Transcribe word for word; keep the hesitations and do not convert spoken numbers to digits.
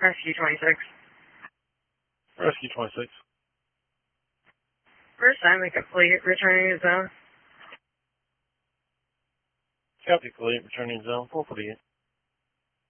Rescue twenty-six. Rescue twenty-six. First time, complete, returning to zone. Copy, complete, returning to zone, four forty-eight.